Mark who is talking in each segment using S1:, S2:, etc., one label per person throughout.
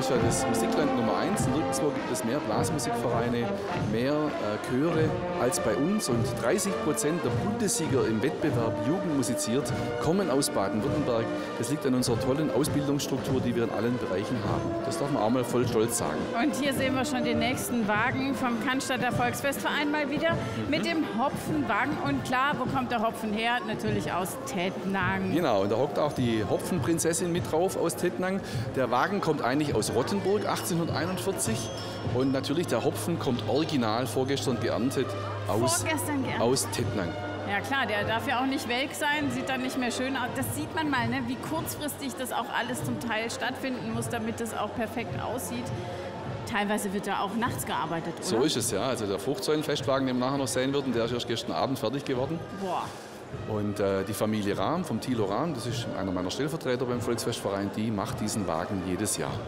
S1: ist ja das Musikland Nummer 1. Nirgendwo gibt es mehr Blasmusikvereine, mehr Chöre als bei uns. Und 30% der Bundessieger im Wettbewerb Jugend musiziert kommen aus Baden-Württemberg. Das liegt an unserer tollen Ausbildungsstruktur, die wir in allen Bereichen haben. Das darf man auch mal voll stolz sagen.
S2: Und hier sehen wir schon den nächsten Wagen vom Cannstatter Volksfestverein mal wieder mit dem Hopfenwagen. Und klar, wo kommt der Hopfen her? Natürlich aus Tettnang.
S1: Genau, und da hockt auch die Hopfenprinzessin mit drauf aus Tettnang. Der Wagen kommt eigentlich aus Rottenburg 1841 und natürlich der Hopfen kommt original vorgestern geerntet aus Tettnang.
S2: Ja klar, der darf ja auch nicht welk sein, sieht dann nicht mehr schön aus. Das sieht man mal, ne, wie kurzfristig das auch alles zum Teil stattfinden muss, damit es auch perfekt aussieht. Teilweise wird da auch nachts gearbeitet, oder?
S1: So ist es, ja. Also der Fruchtsäulenfestwagen, den wir nachher noch sehen würden, der ist erst gestern Abend fertig geworden.
S2: Boah.
S1: Und die Familie Rahm, vom Thilo Rahm, das ist einer meiner Stellvertreter beim Volksfestverein, die macht diesen Wagen jedes Jahr.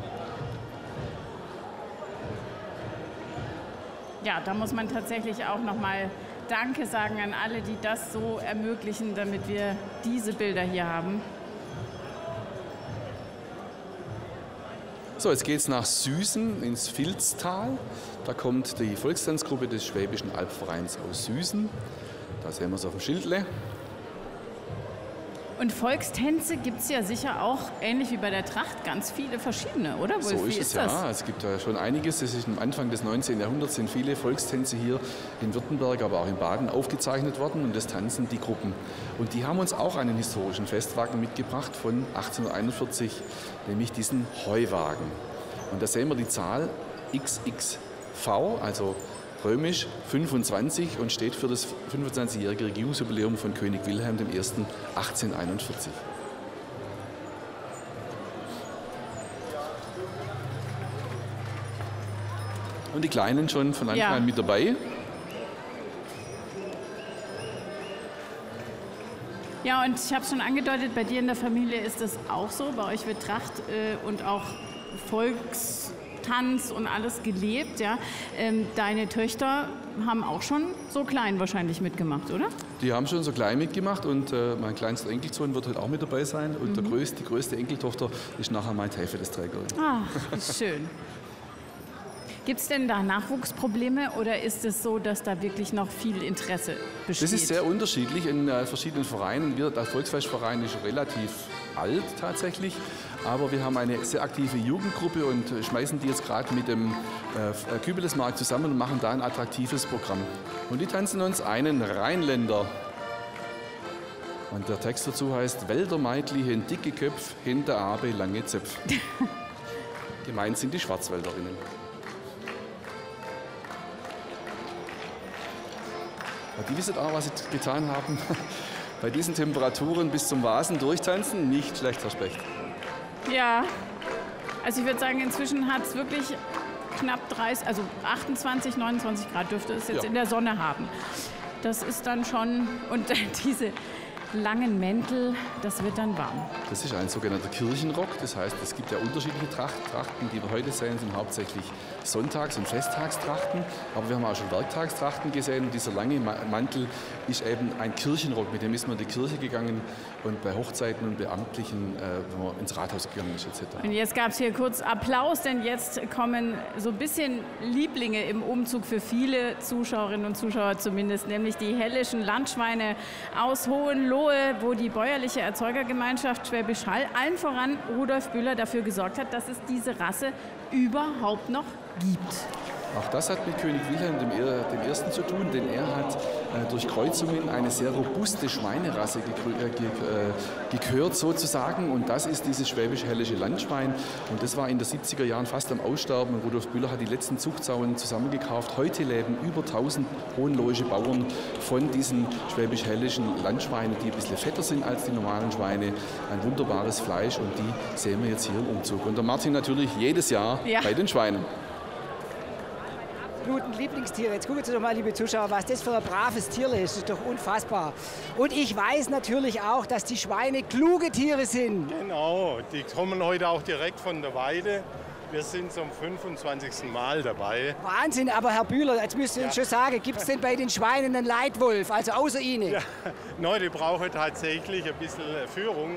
S2: Ja, da muss man tatsächlich auch nochmal Danke sagen an alle, die das so ermöglichen, damit wir diese Bilder hier haben.
S1: So, jetzt geht es nach Süßen ins Vilztal. Da kommt die Volkstanzgruppe des Schwäbischen Albvereins aus Süßen. Da sehen wir es auf dem Schildle.
S2: Und Volkstänze gibt es ja sicher auch, ähnlich wie bei der Tracht, ganz viele verschiedene, oder?
S1: So ist es, ja. Es gibt ja schon einiges. Das ist am Anfang des 19. Jahrhunderts sind viele Volkstänze hier in Württemberg, aber auch in Baden aufgezeichnet worden. Und das tanzen die Gruppen. Und die haben uns auch einen historischen Festwagen mitgebracht von 1841, nämlich diesen Heuwagen. Und da sehen wir die Zahl XXV, also römisch 25 und steht für das 25-jährige Regierungsjubiläum von König Wilhelm I. 1841. Und die Kleinen schon von Anfang an mit dabei.
S2: Ja, und ich habe es schon angedeutet, bei dir in der Familie ist das auch so. Bei euch wird Tracht und auch Volkstanz und alles gelebt. Ja. Deine Töchter haben auch schon so klein wahrscheinlich mitgemacht, oder?
S1: Die haben schon so klein mitgemacht und mein kleinster Enkelsohn wird heute auch mit dabei sein. Und die größte Enkeltochter ist nachher meine Tafelträgerin.
S2: Ah, schön. Gibt es denn da Nachwuchsprobleme oder ist es so, dass da wirklich noch viel Interesse besteht?
S1: Das ist sehr unterschiedlich in verschiedenen Vereinen. Der Volksfestverein ist relativ alt tatsächlich, aber wir haben eine sehr aktive Jugendgruppe und schmeißen die jetzt gerade mit dem Kübelesmarkt zusammen und machen da ein attraktives Programm. Und die tanzen uns einen Rheinländer. Und der Text dazu heißt: Wäldermeidli hen dicke Köpf, hen der Abe lange Zöpf. Gemeint sind die Schwarzwälderinnen. Die wissen auch, was sie getan haben. Bei diesen Temperaturen bis zum Vasen durchtanzen, nicht schlecht, Herr Specht.
S2: Ja, also ich würde sagen, inzwischen hat es wirklich knapp 30, also 28, 29 Grad dürfte es jetzt in der Sonne haben. Das ist dann schon, und diese langen Mäntel, das wird dann warm.
S1: Das ist ein sogenannter Kirchenrock, das heißt, es gibt ja unterschiedliche Trachten, die wir heute sehen, sind hauptsächlich Sonntags- und Festtagstrachten, aber wir haben auch schon Werktagstrachten gesehen und dieser lange Mantel ist eben ein Kirchenrock, mit dem ist man in die Kirche gegangen und bei Hochzeiten und Beamtlichen, wenn man ins Rathaus gegangen ist etc.
S2: Und jetzt gab es hier kurz Applaus, denn jetzt kommen so ein bisschen Lieblinge im Umzug für viele Zuschauerinnen und Zuschauer zumindest, nämlich die Hellischen Landschweine aus Hohenlohe, wo die bäuerliche Erzeugergemeinschaft Schwäbisch Hall, allen voran Rudolf Bühler, dafür gesorgt hat, dass es diese Rasse überhaupt noch gibt.
S1: Auch das hat mit König Wilhelm I. zu tun, denn er hat durch Kreuzungen eine sehr robuste Schweinerasse gekürt sozusagen, und das ist dieses schwäbisch-hällische Landschwein, und das war in den 70er Jahren fast am Aussterben und Rudolf Bühler hat die letzten Zuchtsauen zusammengekauft. Heute leben über 1000 hohenlohische Bauern von diesen schwäbisch-hällischen Landschweinen, die ein bisschen fetter sind als die normalen Schweine, ein wunderbares Fleisch, und die sehen wir jetzt hier im Umzug. Und der Martin natürlich jedes Jahr bei den Schweinen.
S3: Lieblingstiere. Jetzt gucken Sie doch mal, liebe Zuschauer, was das für ein braves Tier ist. Das ist doch unfassbar. Und ich weiß natürlich auch, dass die Schweine kluge Tiere sind.
S4: Genau, die kommen heute auch direkt von der Weide. Wir sind zum 25. Mal dabei.
S3: Wahnsinn, aber Herr Bühler, jetzt müsst ihr uns schon sagen, gibt es denn bei den Schweinen einen Leitwolf, also außer Ihnen?
S4: Ja, no, die brauchen tatsächlich ein bisschen Führung.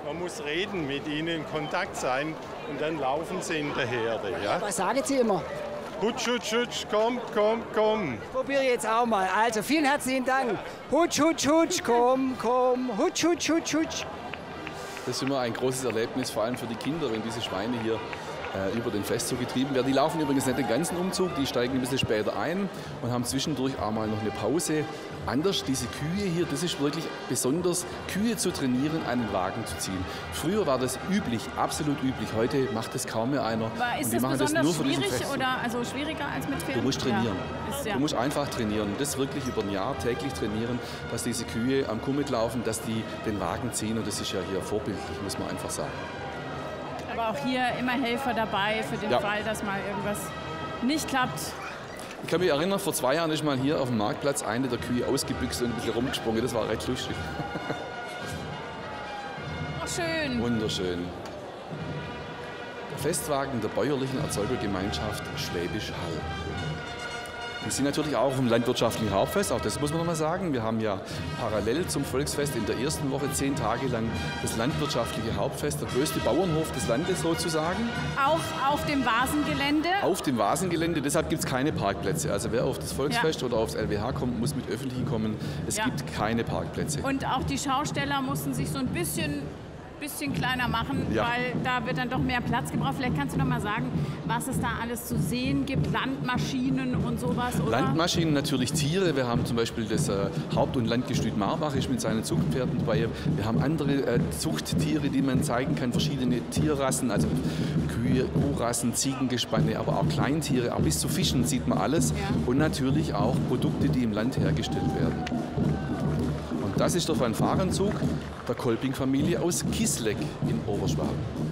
S4: Man muss reden, mit ihnen in Kontakt sein und dann laufen sie in der Herde. Ja?
S3: Was sagen Sie immer?
S4: Hutsch, hutsch, hutsch, komm, komm, komm.
S3: Probiere ich jetzt auch mal. Also vielen herzlichen Dank. Hutsch, hutsch, hutsch, komm, komm. Hutsch, hutsch, hutsch, hutsch.
S1: Das ist immer ein großes Erlebnis, vor allem für die Kinder, wenn diese Schweine hier über den Festzug getrieben werden. Die laufen übrigens nicht den ganzen Umzug, die steigen ein bisschen später ein und haben zwischendurch auch mal noch eine Pause. Anders, diese Kühe hier, das ist wirklich besonders, Kühe zu trainieren, einen Wagen zu ziehen. Früher war das üblich, absolut üblich. Heute macht das kaum mehr einer.
S2: Aber ist das besonders schwierig oder also schwieriger als mit Pferden?
S1: Du musst trainieren.
S2: Ja.
S1: Du musst einfach trainieren. Das wirklich über ein Jahr täglich trainieren, dass diese Kühe am Kummet laufen, dass die den Wagen ziehen. Und das ist ja hier vorbildlich, muss man einfach sagen.
S2: Aber auch hier immer Helfer dabei für den Fall, dass mal irgendwas nicht klappt.
S1: Ich kann mich erinnern, vor 2 Jahren ist mal hier auf dem Marktplatz eine der Kühe ausgebüxt und ein bisschen rumgesprungen. Das war recht lustig.
S2: Oh, schön.
S1: Wunderschön. Der Festwagen der bäuerlichen Erzeugergemeinschaft Schwäbisch Hall. Wir sind natürlich auch im landwirtschaftlichen Hauptfest, auch das muss man noch mal sagen. Wir haben ja parallel zum Volksfest in der ersten Woche 10 Tage lang das landwirtschaftliche Hauptfest, der größte Bauernhof des Landes sozusagen.
S2: Auch auf dem Vasengelände?
S1: Auf dem Vasengelände, deshalb gibt es keine Parkplätze. Also wer auf das Volksfest oder aufs LWH kommt, muss mit Öffentlichen kommen. Es gibt keine Parkplätze.
S2: Und auch die Schausteller mussten sich so ein bisschen kleiner machen, weil da wird dann doch mehr Platz gebraucht. Vielleicht kannst du noch mal sagen, was es da alles zu sehen gibt, Landmaschinen und sowas, oder?
S1: Landmaschinen, natürlich Tiere. Wir haben zum Beispiel das Haupt- und Landgestüt Marbach ist mit seinen Zuchtpferden dabei. Wir haben andere Zuchttiere, die man zeigen kann, verschiedene Tierrassen, also Kühe, Kuhrassen, Ziegengespanne, aber auch Kleintiere, auch bis zu Fischen sieht man alles. Ja. Und natürlich auch Produkte, die im Land hergestellt werden. Das ist der Fanfarenzug der Kolping-Familie aus Kisleck in Oberschwaben.